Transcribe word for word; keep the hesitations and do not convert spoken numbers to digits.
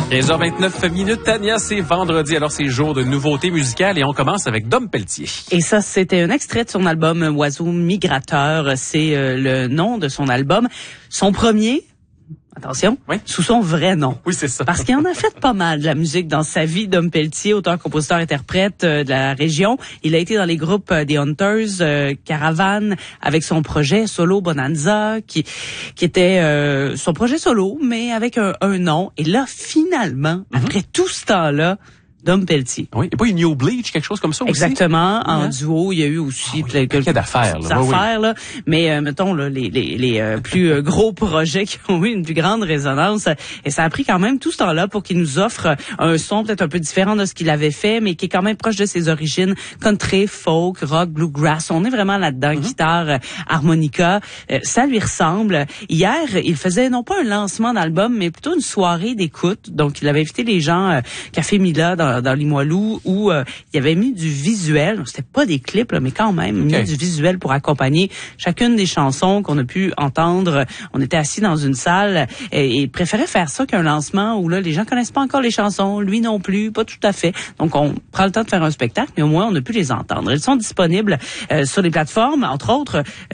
quinze heures vingt-neuf minutes, Tania, c'est vendredi, alors c'est jour de nouveautés musicales et on commence avec Dom Pelletier. Et ça, c'était un extrait de son album Oiseau migrateur. C'est euh, le nom de son album. Son premier, attention, oui. sous son vrai nom. Oui, c'est ça. Parce qu'il en a fait pas mal de la musique dans sa vie, Dom Pelletier, auteur, compositeur, interprète euh, de la région. Il a été dans les groupes euh, des Hunters, euh, Caravane, avec son projet solo Bonanza, qui qui était euh, son projet solo, mais avec un, un nom. Et là, finalement, mm-hmm. après tout ce temps-là, Dom Pelletier. Oui, il n'y a pas eu New Bleach, quelque chose comme ça aussi? Exactement. En oui. duo, il y a eu aussi oh, oui, quelques d'affaires. Là. affaires, oui, là. Mais euh, mettons là, les, les, les euh, plus euh, gros projets qui ont eu une plus grande résonance. Et ça a pris quand même tout ce temps-là pour qu'il nous offre un son peut-être un peu différent de ce qu'il avait fait, mais qui est quand même proche de ses origines. Country, folk, rock, bluegrass. On est vraiment là-dedans. Mm-hmm. Guitare, euh, harmonica. Euh, ça lui ressemble. Hier, il faisait non pas un lancement d'album, mais plutôt une soirée d'écoute. Donc, il avait invité les gens euh, Café Mila dans dans Limoilou où euh, il avait mis du visuel, c'était pas des clips là, mais quand même okay. mis du visuel pour accompagner chacune des chansons qu'on a pu entendre. On était assis dans une salle et il préférait faire ça qu'un lancement où là les gens connaissent pas encore les chansons, lui non plus, pas tout à fait. Donc on prend le temps de faire un spectacle, mais au moins on a pu les entendre. Ils sont disponibles euh, sur les plateformes, entre autres